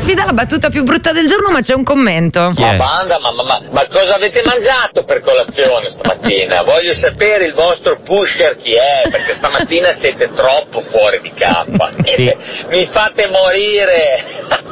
sfida la battuta più brutta del giorno, ma c'è un commento. Ma banda, ma cosa avete mangiato per colazione stamattina? Voglio sapere il vostro pusher chi è, perché stamattina siete troppo fuori di campo. Sì. Mi fate morire.